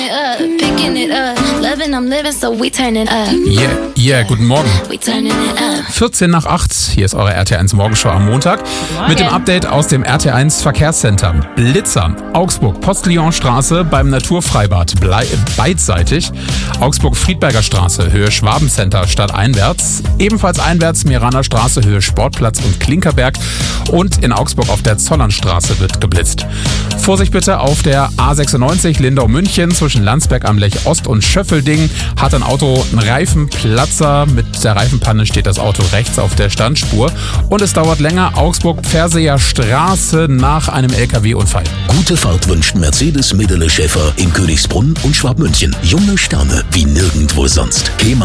Guten Morgen. 14 nach 8, hier ist eure RT1 Morgenshow am Montag. Mit dem Update aus dem RT1 Verkehrscenter. Blitzer, Augsburg, Postillonstraße beim Naturfreibad, beidseitig. Augsburg-Friedberger Straße, Höhe Schwabencenter, stadteinwärts. Ebenfalls einwärts Meraner Straße, Höhe Sportplatz und Klinkerberg. Und in Augsburg auf der Zollernstraße wird geblitzt. Vorsicht bitte auf der A96 Lindau-München zwischen Landsberg am Lech Ost und Schöffelding hat ein Auto einen Reifenplatzer. Mit der Reifenpanne steht das Auto rechts auf der Standspur. Und es dauert länger. Augsburg-Pferseer Straße nach einem LKW-Unfall. Gute Fahrt wünscht Mercedes Medele Schäfer in Königsbrunn und Schwabmünchen. Junge Sterne wie nirgendwo sonst.